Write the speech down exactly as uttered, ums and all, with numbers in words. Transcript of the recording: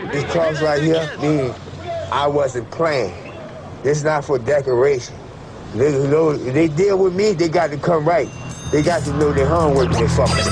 This cross right here means I wasn't playing. This is not for decoration. They, they deal with me, they got to come right. They got to know their homework when they fucking